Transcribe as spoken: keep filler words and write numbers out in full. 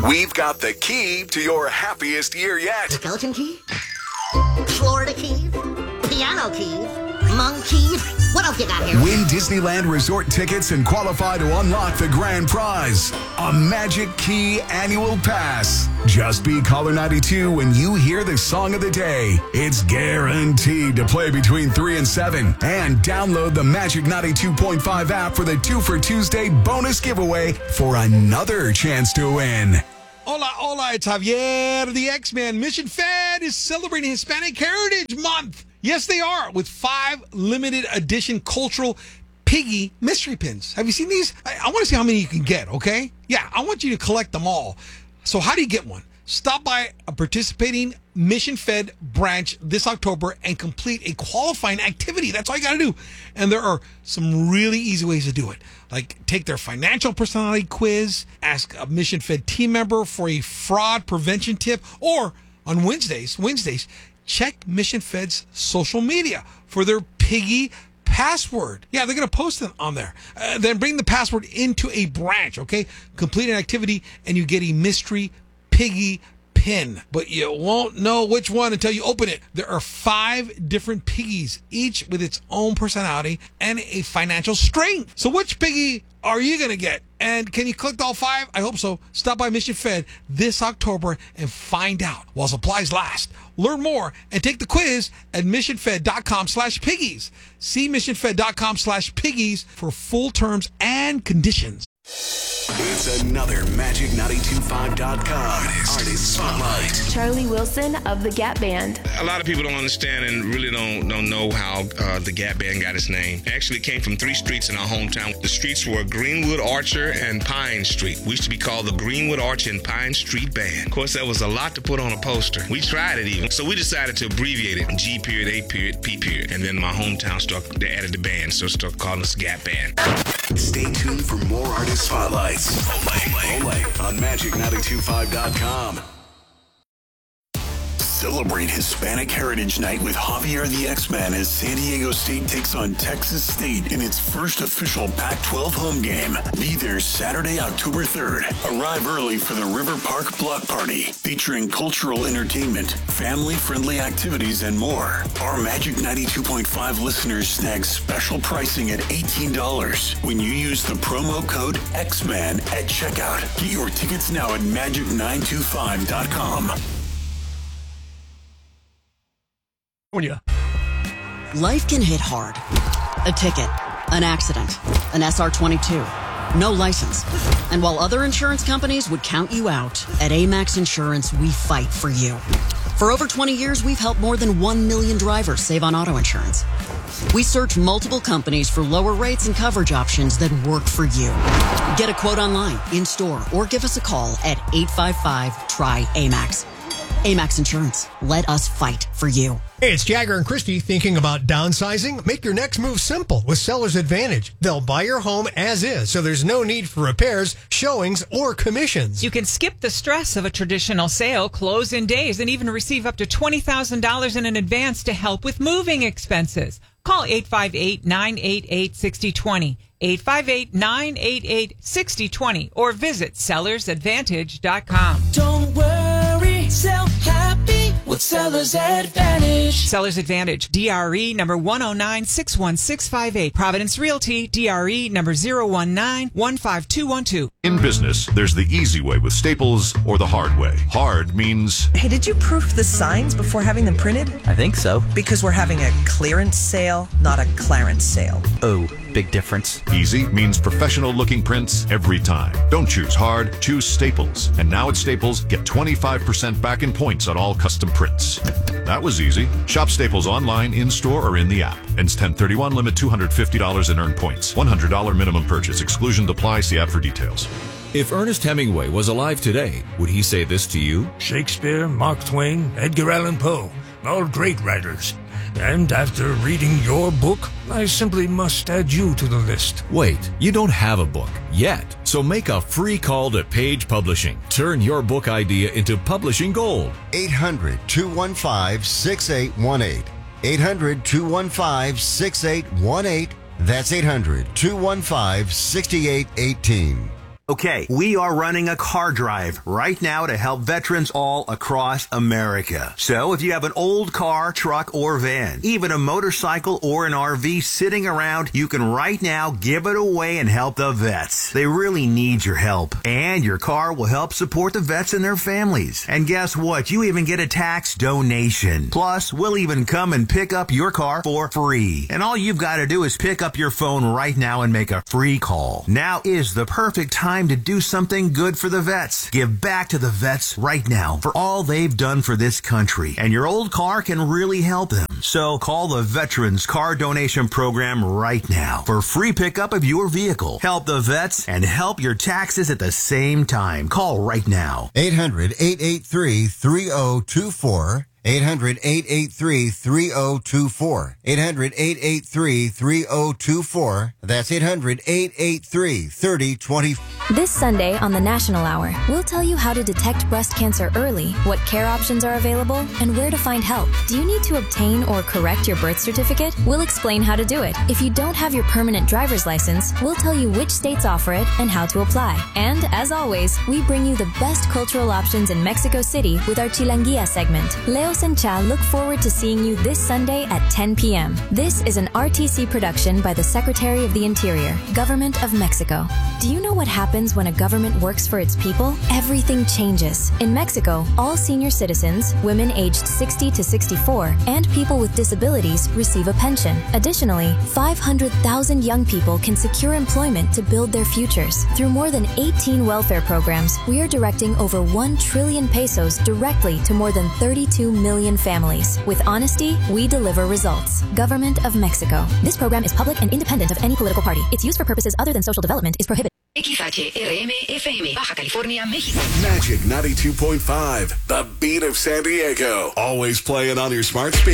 We've got the key to your happiest year yet. Skeleton key? Florida key? Piano key? Monk key? What else you got here? Win Disneyland Resort tickets and qualify to unlock the grand prize, a Magic Key Annual Pass. Just be caller ninety-two when you hear the song of the day. It's guaranteed to play between three and seven. And download the Magic ninety-two point five app for the two for Tuesday bonus giveaway for another chance to win. Hola, hola, it's Javier, the X-Man. Mission Fed is celebrating Hispanic Heritage Month. Yes, they are, with five limited edition cultural piggy mystery pins. Have you seen these? I, I want to see how many you can get, okay? Yeah, I want you to collect them all. So how do you get one? Stop by a participating Mission Fed branch this October and complete a qualifying activity. That's all you got to do. And there are some really easy ways to do it. Like take their financial personality quiz, ask a Mission Fed team member for a fraud prevention tip, or on Wednesdays, Wednesdays, check Mission Fed's social media for their piggy password. Yeah, they're going to post it on there. Uh, then bring the password into a branch, okay? Complete an activity and you get a mystery piggy pin, but you won't know which one until you open it. There are five different piggies, each with its own personality and a financial strength. So which piggy are you going to get? And can you collect all five? I hope so. Stop by Mission Fed this October and find out while supplies last. Learn more and take the quiz at missionfed.com slash piggies. See missionfed.com slash piggies for full terms and conditions. It's another Magic nine two five dot com Artist Spotlight. Charlie Wilson of the Gap Band. A lot of people don't understand and really don't don't know how uh, the Gap Band got its name. It actually came from three streets in our hometown. The streets were Greenwood, Archer, and Pine Street. We used to be called the Greenwood, Archer, and Pine Street Band. Of course, that was a lot to put on a poster. We tried it even. So we decided to abbreviate it. G period, A period, P period. And then my hometown started, they added the band, so started calling us Gap Band. Stay tuned for more Artist Spotlights. Only, only on Magic nine two five dot com. Celebrate Hispanic Heritage Night with Javier the X-Man as San Diego State takes on Texas State in its first official Pac twelve home game. Be there Saturday, October third. Arrive early for the River Park Block Party, featuring cultural entertainment, family-friendly activities, and more. Our Magic ninety-two point five listeners snag special pricing at eighteen dollars when you use the promo code X-Man at checkout. Get your tickets now at magic nine two five dot com. Life can hit hard. A ticket, an accident, an S R twenty-two, no license. And while other insurance companies would count you out, at Amax Insurance, we fight for you. For over twenty years, we've helped more than one million drivers save on auto insurance. We search multiple companies for lower rates and coverage options that work for you. Get a quote online, in-store, or give us a call at eight five five, T R Y, A M A X. Amax Insurance. Let us fight for you. Hey, it's Jagger and Christy. Thinking about downsizing? Make your next move simple with Seller's Advantage. They'll buy your home as is, so there's no need for repairs, showings, or commissions. You can skip the stress of a traditional sale, close in days, and even receive up to twenty thousand dollars in an advance to help with moving expenses. Call eight five eight, nine eight eight, six zero two zero, eight five eight, nine eight eight, six zero two zero, or visit sellers advantage dot com. Don't worry, sell happy with Sellers Advantage. Sellers Advantage, D R E number one oh nine, six one six five eight. Providence Realty, D R E number zero one nine, one five two one two. In business, there's the easy way with Staples or the hard way. Hard means... Hey, did you proof the signs before having them printed? I think so. Because we're having a clearance sale, not a clarence sale. Oh, big difference. Easy means professional-looking prints every time. Don't choose hard, choose Staples. And now at Staples, get twenty-five percent back in points on all custom prints. That was easy. Shop Staples online, in-store, or in the app. Ends ten thirty-one, limit two hundred fifty dollars in earned points. one hundred dollars minimum purchase. Exclusion apply. See app for details. If Ernest Hemingway was alive today, would he say this to you? Shakespeare, Mark Twain, Edgar Allan Poe, all great writers. And after reading your book, I simply must add you to the list. Wait, you don't have a book yet. So make a free call to Page Publishing. Turn your book idea into publishing gold. eight hundred, two one five, six eight one eight. eight hundred, two one five, six eight one eight. That's eight hundred, two one five, six eight one eight. Okay, we are running a car drive right now to help veterans all across America. So if you have an old car, truck, or van, even a motorcycle or an R V sitting around, you can right now give it away and help the vets. They really need your help. And your car will help support the vets and their families. And guess what? You even get a tax donation. Plus, we'll even come and pick up your car for free. And all you've got to do is pick up your phone right now and make a free call. Now is the perfect time to do something good for the vets. Give back to the vets right now for all they've done for this country. And your old car can really help them. So call the Veterans Car Donation Program right now for free pickup of your vehicle. Help the vets and help your taxes at the same time. Call right now. eight hundred, eight eight three, three oh two four. eight hundred, eight eight three, three oh two four. eight hundred, eight eight three, three oh two four. That's eight hundred, eight eight three, three oh two four. This Sunday on the National Hour, we'll tell you how to detect breast cancer early, what care options are available, and where to find help. Do you need to obtain or correct your birth certificate? We'll explain how to do it. If you don't have your permanent driver's license, we'll tell you which states offer it and how to apply. And, as always, we bring you the best cultural options in Mexico City with our Chilanguia segment. Leos and Cha look forward to seeing you this Sunday at ten p.m. This is an R T C production by the Secretary of the Interior, Government of Mexico. Do you know what happens when a government works for its people? Everything changes. In Mexico, all senior citizens, women aged sixty to sixty-four, and people with disabilities receive a pension. Additionally, five hundred thousand young people can secure employment to build their futures. Through more than eighteen welfare programs, we are directing over one trillion pesos directly to more than thirty-two million families. With honesty, we deliver results. Government of Mexico. This program is public and independent of any political party. Its use for purposes other than social development is prohibited. X H R M F M, Baja California, México. Magic ninety-two point five, the beat of San Diego. Always playing on your smart speaker.